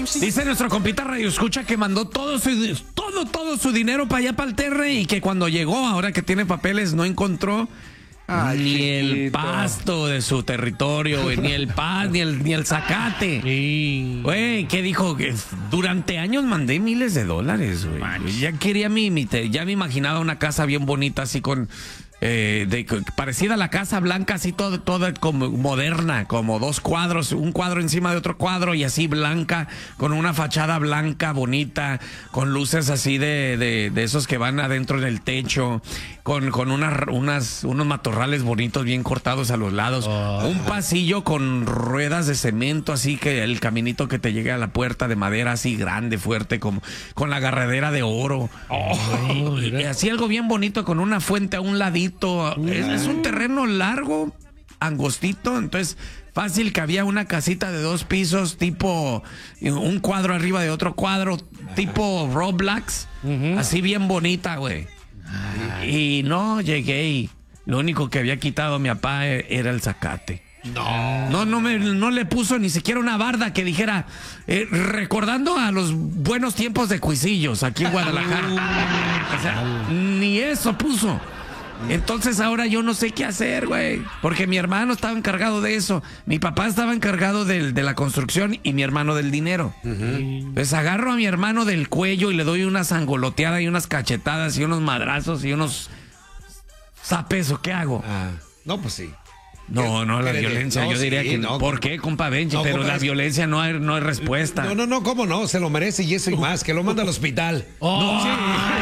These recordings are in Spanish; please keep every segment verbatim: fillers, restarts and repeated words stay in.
Dice nuestro compita Radio Escucha que mandó todo su, todo, todo su dinero para allá, para el Terre, y que cuando llegó, ahora que tiene papeles, no encontró Ay, ni chiquito. el pasto de su territorio, güey, ni el paz, ni el, ni el zacate. Güey, ¿qué dijo? Que durante años mandé miles de dólares, güey. Ya quería mi, mi, ya me imaginaba una casa bien bonita, así con... Eh, de, parecida a la Casa Blanca, así toda todo como moderna, como dos cuadros, un cuadro encima de otro cuadro y así blanca, con una fachada blanca bonita, con luces así de, de, de esos que van adentro en el techo, con, con unas, unas, unos matorrales bonitos bien cortados a los lados, oh. un pasillo con ruedas de cemento, así que el caminito que te llegue a la puerta de madera así grande, fuerte, como, con la agarradera de oro, oh, y, y así algo bien bonito, con una fuente a un ladito. Es, es un terreno largo, angostito, entonces fácil que había una casita de dos pisos, tipo un cuadro arriba de otro cuadro, tipo Roblox, uh-huh. así bien bonita, güey. Y, y no llegué y lo único que había quitado mi papá era el zacate. No, no, no, me, no le puso ni siquiera una barda que dijera, eh, recordando a los buenos tiempos de Cuisillos aquí en Guadalajara. O sea, ni eso puso. Entonces ahora yo no sé qué hacer, güey, porque mi hermano estaba encargado de eso, mi papá estaba encargado de, de la construcción y mi hermano del dinero. Uh-huh. Entonces agarro a mi hermano del cuello y le doy una sangoloteada y unas cachetadas y unos madrazos y unos zapes, ¿o qué hago? Ah, no, pues sí. No, no, la violencia, no, yo diría sí, que no. ¿Por qué, compa Benji? No, pero compa, la violencia no hay, no hay respuesta. No, no, no, ¿cómo no? Se lo merece y eso y más, que lo manda al hospital. Oh, no, sí,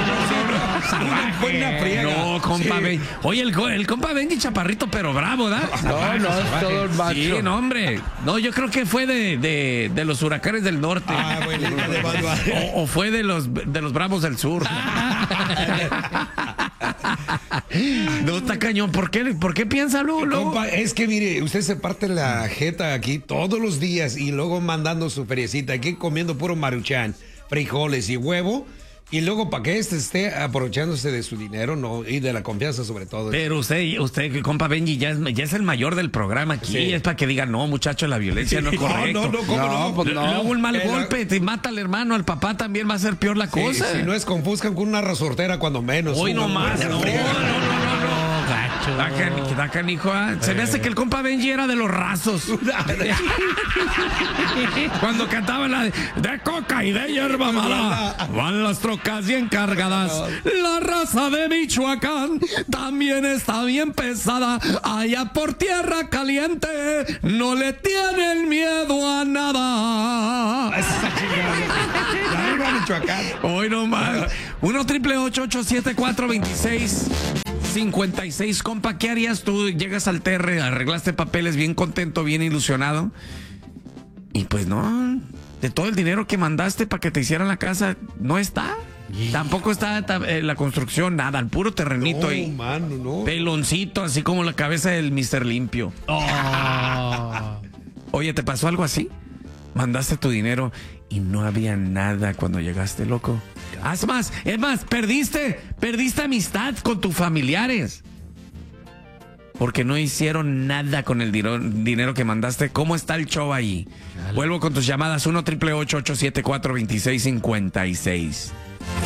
no, buena friega. No, compa sí. Benji. Oye, el, el compa Benji chaparrito, pero bravo, ¿da? No, no, es todo el macho. Sí, no, hombre. No, yo creo que fue de, de, de los huracanes del norte. Ah, bueno, de o, o fue de los, de los bravos del sur. No, está cañón. ¿Por qué, ¿Por qué piensa luego? Compa, es que mire, usted se parte la jeta aquí todos los días y luego mandando su feriecita aquí comiendo puro maruchan, frijoles y huevo. Y luego para que este esté aprovechándose de su dinero, no, y de la confianza sobre todo. Pero usted, usted, compa Benji, ya es, ya es el mayor del programa aquí. Sí. Es para que diga, no, muchacho, la violencia sí. no es correcto. No, no, ¿cómo no? no? Pues no. Luego un mal el, golpe, te mata al hermano, al papá también va a ser peor la sí, cosa. Si no es confuscan con una resortera cuando menos. Hoy no más. No, no, no, no, no. Gacho. Da, can, da canijo, ¿eh? Se me hace que el compa Benji era de los rasos. Cuando cantaba la de, de coca y de hierba mala, van las trocas bien cargadas. La raza de Michoacán también está bien pesada. Allá por tierra caliente no le tienen miedo a nada. Hoy nomás. uno triple ocho ocho siete cuatro veintiséis cincuenta y seis, compa, ¿qué harías tú? Llegas al Terre, arreglaste papeles, bien contento, bien ilusionado. Y pues no, de todo el dinero que mandaste para que te hicieran la casa, no está. Yeah. Tampoco está eh, la construcción, nada, el puro terrenito ahí. No, mano, no. Peloncito, así como la cabeza del mister Limpio. Oh. Oye, ¿te pasó algo así? Mandaste tu dinero y no había nada cuando llegaste, loco. Es más, es más, perdiste, perdiste amistad con tus familiares. Porque no hicieron nada con el dinero que mandaste. ¿Cómo está el show ahí? Dale. Vuelvo con tus llamadas uno triple ocho ocho siete cuatro veintiséis cincuenta y seis.